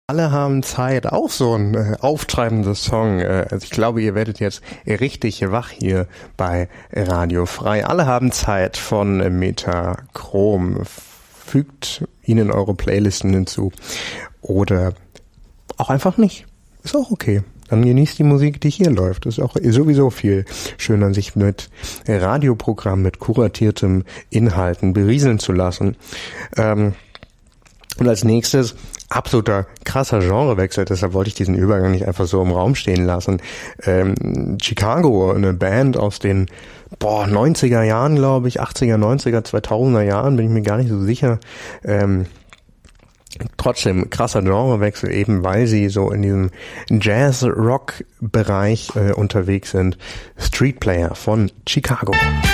Alle haben Zeit, auch so ein auftreibender Song. Also ich glaube, ihr werdet jetzt richtig wach hier bei Radio Frei. Alle haben Zeit von Metachrom. Fügt ihnen eure Playlisten hinzu. Oder auch einfach nicht. Ist auch okay. Dann genießt die Musik, die hier läuft. Das ist auch sowieso viel schöner, sich mit Radioprogrammen, mit kuratiertem Inhalten berieseln zu lassen. Und als nächstes, absoluter krasser Genrewechsel, deshalb wollte ich diesen Übergang nicht einfach so im Raum stehen lassen. Chicago, eine Band aus den 90er Jahren, glaube ich, 80er, 90er, 2000er Jahren, bin ich mir gar nicht so sicher. Trotzdem krasser Genrewechsel, eben weil sie so in diesem Jazz-Rock-Bereich unterwegs sind. Street Player von Chicago.